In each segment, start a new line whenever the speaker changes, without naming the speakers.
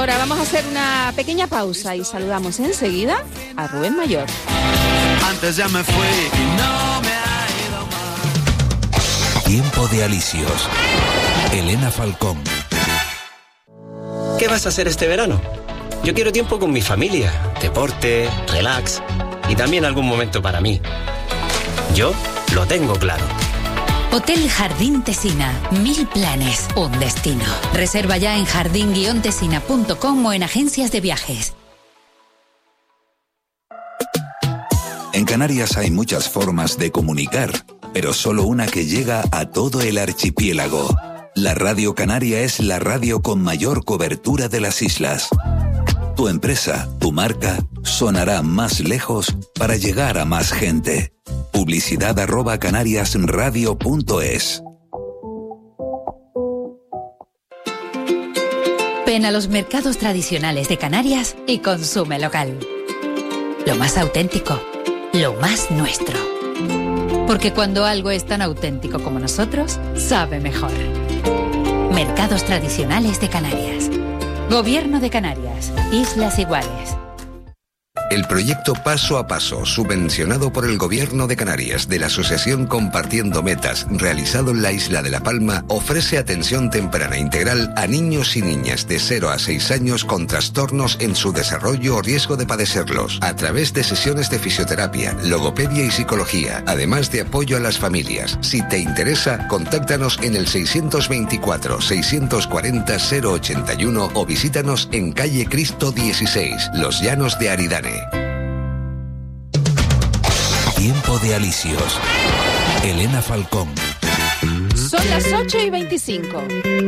ahora vamos a hacer una pequeña pausa y saludamos enseguida a Rubén Mayor.
Antes ya me fui y no me ha ido mal.
Tiempo de alicios. Elena Falcón.
¿Qué vas a hacer este verano? Yo quiero tiempo con mi familia, deporte, relax y también algún momento para mí. Yo lo tengo claro.
Hotel Jardín Tesina. 1000 planes, un destino. Reserva ya en jardin-tesina.com o en agencias de viajes.
En Canarias hay muchas formas de comunicar, pero solo una que llega a todo el archipiélago. La Radio Canaria es la radio con mayor cobertura de las islas. Tu empresa, tu marca, sonará más lejos para llegar a más gente. Publicidad @canariasradio.es.
Ven a los mercados tradicionales de Canarias y consume local. Lo más auténtico, lo más nuestro. Porque cuando algo es tan auténtico como nosotros, sabe mejor. Mercados tradicionales de Canarias. Gobierno de Canarias. Islas Iguales.
El proyecto Paso a Paso, subvencionado por el Gobierno de Canarias de la Asociación Compartiendo Metas, realizado en la isla de La Palma, ofrece atención temprana integral a niños y niñas de 0 a 6 años con trastornos en su desarrollo o riesgo de padecerlos, a través de sesiones de fisioterapia, logopedia y psicología, además de apoyo a las familias. Si te interesa, contáctanos en el 624-640-081 o visítanos en calle Cristo 16, Los Llanos de Aridane.
Tiempo de alicios. Elena Falcón.
Son las 8:25.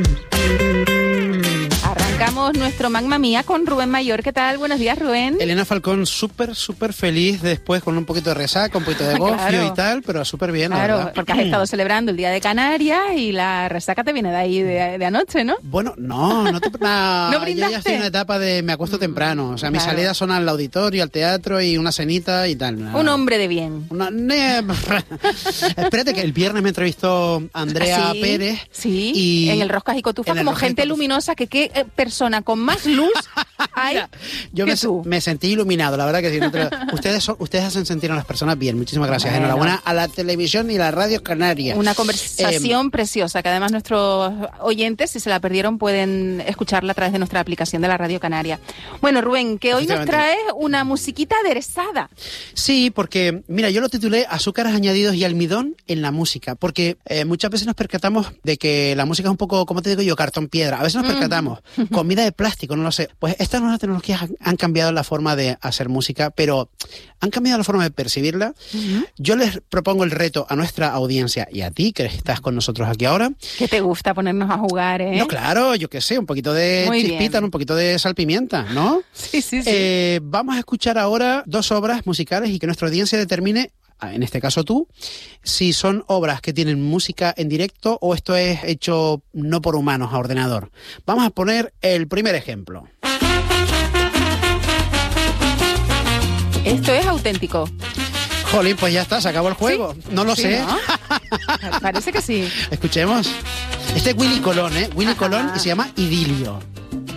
Arrancamos nuestro Mamma Mía con Rubén Mayor. ¿Qué tal? Buenos días, Rubén.
Elena Falcón, súper feliz después, con un poquito de resaca, un poquito de gofio claro. Y tal, pero súper bien,
claro,
la verdad.
Porque has estado celebrando el Día de Canarias y la resaca te viene de ahí de anoche, ¿no?
Bueno, no ¿No
brindaste?
Ya estoy en una etapa de me acuesto temprano. O sea, mis salidas son al auditorio, al teatro y una cenita y tal.
Un hombre de bien.
Espérate que el viernes me entrevistó Andrea Pérez.
Sí, y en el Roscas y Cotufas, como gente luminosa, que qué persona con más luz hay. Mira,
yo me sentí iluminado, la verdad que sí. Ustedes hacen sentir a las personas bien. Muchísimas gracias. Bueno. Enhorabuena a la televisión y la radio canaria.
Una conversación preciosa, que además nuestros oyentes, si se la perdieron, pueden escucharla a través de nuestra aplicación de la Radio Canaria. Bueno, Rubén, que hoy nos traes una musiquita aderezada.
Sí, porque, mira, yo lo titulé Azúcares añadidos y almidón en la música, porque muchas veces nos percatamos de que la música es un poco, como te digo yo, cartón piedra. A veces nos percatamos, comida de plástico, no lo sé. Pues estas nuevas tecnologías han cambiado la forma de hacer música, pero han cambiado la forma de percibirla. Yo les propongo el reto a nuestra audiencia y a ti, que estás con nosotros aquí ahora.
Que te gusta ponernos a jugar, ¿eh?
No, claro, yo qué sé, un poquito de chispita, un poquito de salpimienta, ¿no?
Sí.
Vamos a escuchar ahora 2 obras musicales y que nuestra audiencia determine, en este caso tú, si son obras que tienen música en directo o esto es hecho no por humanos, a ordenador. Vamos a poner el primer ejemplo.
Esto es auténtico.
Jolín, pues ya está, se acabó el juego. ¿Sí? No lo sé.
¿No? Parece que sí.
Escuchemos. Este es Willy Colón, Willy Colón, y se llama Idilio.